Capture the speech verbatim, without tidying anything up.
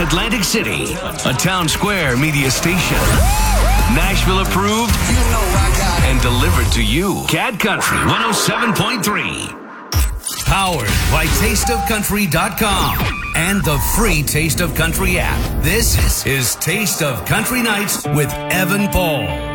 Atlantic City, a Town Square media station. Nashville approved You know I got it. and delivered to you. Cat Country one oh seven point three. Powered by taste of country dot com and the free Taste of Country app. This is Taste of Country Nights with Evan Paul.